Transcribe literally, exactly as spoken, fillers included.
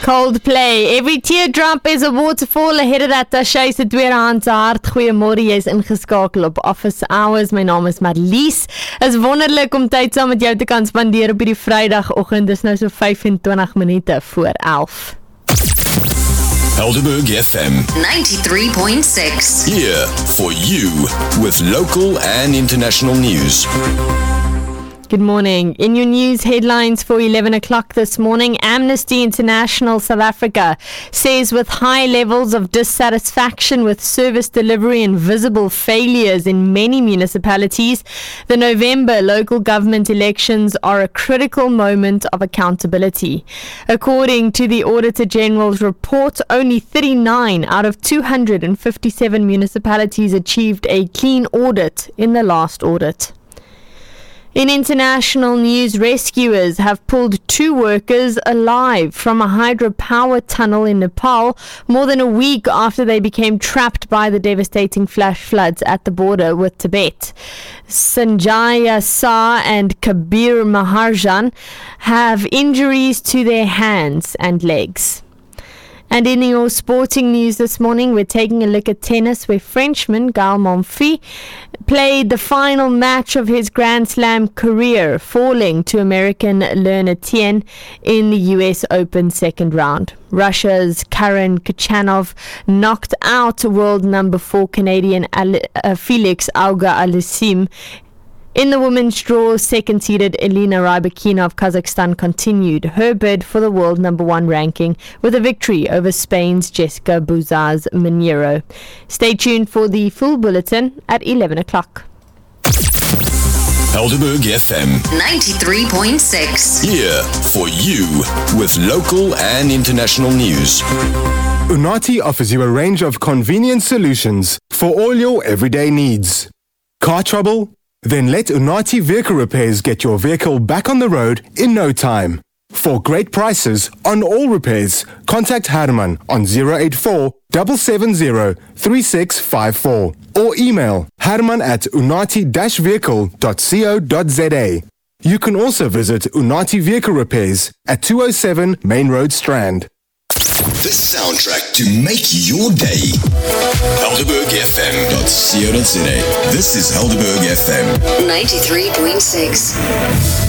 Coldplay, Every Teardrop is a Waterfall. Ahead of that, Tashay se tweedehands hart. Goeiemôre, jy is ingeskakel op Office Hours. My naam is Marlies. Is wonderlik om tyd saam met jou te kan spandeer op hierdie Vrydagoggend. Dis nou so vyf-en-twintig minute voor elf. Helderberg F M ninety-three point six. Here for you with local and international news. Good morning. In your news headlines for eleven o'clock this morning, Amnesty International South Africa says with high levels of dissatisfaction with service delivery and visible failures in many municipalities, the November local government elections are a critical moment of accountability. According to the Auditor General's report, only thirty-nine out of two hundred fifty-seven municipalities achieved a clean audit in the last audit. In international news, rescuers have pulled two workers alive from a hydropower tunnel in Nepal more than a week after they became trapped by the devastating flash floods at the border with Tibet. Sanjaya Sa and Kabir Maharjan have injuries to their hands and legs. And in your sporting news this morning, we're taking a look at tennis where Frenchman Gael Monfils played the final match of his Grand Slam career, falling to American Learn Etienne in the U S Open second round. Russia's Karen Khachanov knocked out world number four Canadian Felix Auger-Aliassime. In the women's draw, second-seeded Elena Rybakina of Kazakhstan continued her bid for the world number one ranking with a victory over Spain's Jessica Buzaz Minero. Stay tuned for the full bulletin at eleven o'clock. Helderberg F M ninety-three point six. Here for you with local and international news. Unati offers you a range of convenient solutions for all your everyday needs. Car trouble? Then let Unati Vehicle Repairs get your vehicle back on the road in no time. For great prices on all repairs, contact Herman on zero eight four, seven seven zero, three six five four or email herman at unati dash vehicle dot co dot za. You can also visit Unati Vehicle Repairs at two oh seven Main Road, Strand. The soundtrack to make your day. Helderberg F M dot co dot za. This is Helderberg F M ninety-three point six.